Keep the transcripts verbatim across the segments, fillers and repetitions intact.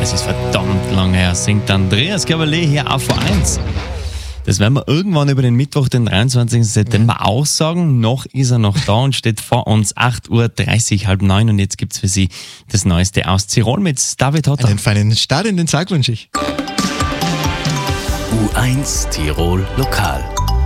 Es ist verdammt lange her, singt Andreas Gabalier hier auf V eins. Das werden wir irgendwann über den Mittwoch, den dreiundzwanzigsten September auch sagen. Noch ist er noch da und steht vor uns, acht Uhr dreißig, halb neun. Und jetzt gibt's für Sie das Neueste aus Tirol mit David Hotter. Einen feinen Start in den Tag wünsche ich. U eins Tirol Lokal.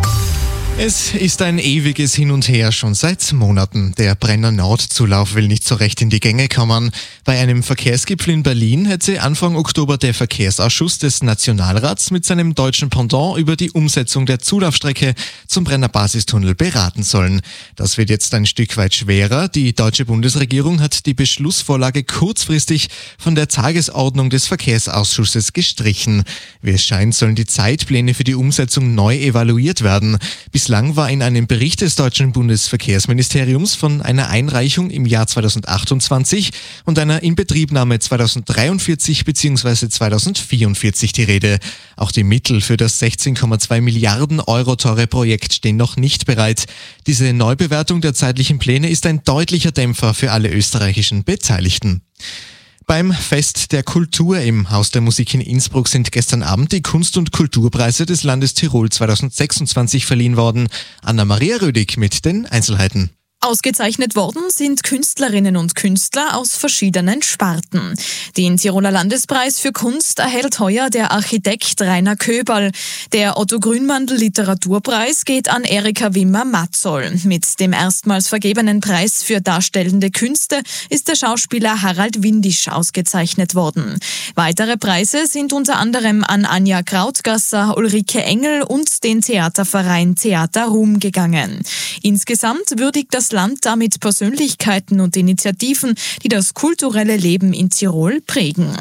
Es ist ein ewiges Hin und Her schon seit Monaten. Der Brenner Nord-Zulauf will nicht so recht in die Gänge kommen. Bei einem Verkehrsgipfel in Berlin hätte Anfang Oktober der Verkehrsausschuss des Nationalrats mit seinem deutschen Pendant über die Umsetzung der Zulaufstrecke zum Brenner Basistunnel beraten sollen. Das wird jetzt ein Stück weit schwerer. Die deutsche Bundesregierung hat die Beschlussvorlage kurzfristig von der Tagesordnung des Verkehrsausschusses gestrichen. Wie es scheint, sollen die Zeitpläne für die Umsetzung neu evaluiert werden. Bislang war in einem Bericht des deutschen Bundesverkehrsministeriums von einer Einreichung im Jahr zweitausendachtundzwanzig und einer Inbetriebnahme zweitausenddreiundvierzig bzw. zweitausendvierundvierzig die Rede. Auch die Mittel für das sechzehn Komma zwei Milliarden Euro teure Projekt stehen noch nicht bereit. Diese Neubewertung der zeitlichen Pläne ist ein deutlicher Dämpfer für alle österreichischen Beteiligten. Beim Fest der Kultur im Haus der Musik in Innsbruck sind gestern Abend die Kunst- und Kulturpreise des Landes Tirol zweitausendsechsundzwanzig verliehen worden. Anna-Maria Rödig mit den Einzelheiten. Ausgezeichnet worden sind Künstlerinnen und Künstler aus verschiedenen Sparten. Den Tiroler Landespreis für Kunst erhält heuer der Architekt Rainer Köberl. Der Otto Grünmandl Literaturpreis geht an Erika Wimmer-Matzoll. Mit dem erstmals vergebenen Preis für darstellende Künste ist der Schauspieler Harald Windisch ausgezeichnet worden. Weitere Preise sind unter anderem an Anja Krautgasser, Ulrike Engel und den Theaterverein Theater Ruhm gegangen. Insgesamt würdigt das Land damit Persönlichkeiten und Initiativen, die das kulturelle Leben in Tirol prägen.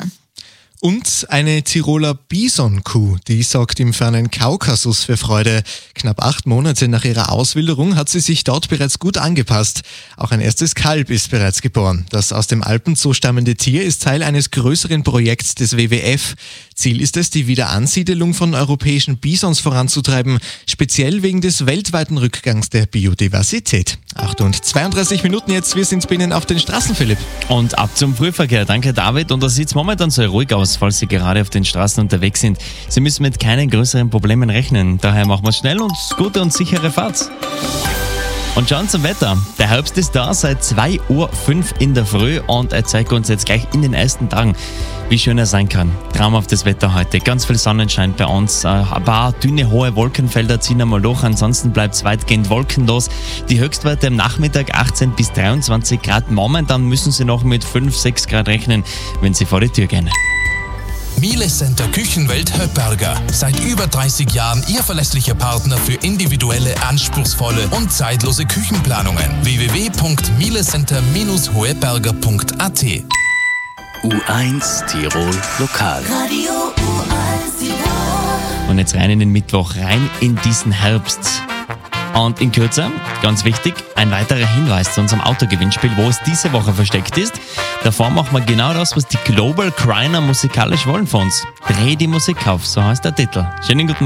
Und eine Tiroler Bisonkuh, die sorgt im fernen Kaukasus für Freude. Knapp acht Monate nach ihrer Auswilderung hat sie sich dort bereits gut angepasst. Auch ein erstes Kalb ist bereits geboren. Das aus dem Alpenzoo stammende Tier ist Teil eines größeren Projekts des W W F. Ziel ist es, die Wiederansiedelung von europäischen Bisons voranzutreiben, speziell wegen des weltweiten Rückgangs der Biodiversität. acht und zweiunddreißig Minuten jetzt, wir sind binnen auf den Straßen, Philipp. Und ab zum Frühverkehr. Danke, David. Und da sieht es momentan so ruhig aus, falls Sie gerade auf den Straßen unterwegs sind. Sie müssen mit keinen größeren Problemen rechnen. Daher machen wir es schnell und gute und sichere Fahrt. Und schauen zum Wetter. Der Herbst ist da seit zwei Uhr fünf in der Früh und er zeigt uns jetzt gleich in den ersten Tagen, wie schön er sein kann. Traumhaftes Wetter heute. Ganz viel Sonnenschein bei uns. Ein paar dünne, hohe Wolkenfelder ziehen einmal durch. Ansonsten bleibt es weitgehend wolkenlos. Die Höchstwerte am Nachmittag achtzehn bis dreiundzwanzig Grad. Momentan müssen Sie noch mit fünf, sechs Grad rechnen, wenn Sie vor die Tür gehen. Miele Center Küchenwelt Höpperger. Seit über dreißig Jahren Ihr verlässlicher Partner für individuelle, anspruchsvolle und zeitlose Küchenplanungen. w w w punkt mielecenter Bindestrich hoeberger punkt a t. U eins Tirol Lokal. Radio U eins Tirol. Und jetzt rein in den Mittwoch, rein in diesen Herbst. Und in Kürze, ganz wichtig, ein weiterer Hinweis zu unserem Autogewinnspiel, wo es diese Woche versteckt ist. Davor machen wir genau das, was die Global Criner musikalisch wollen von uns. Dreh die Musik auf, so heißt der Titel. Schönen guten Morgen.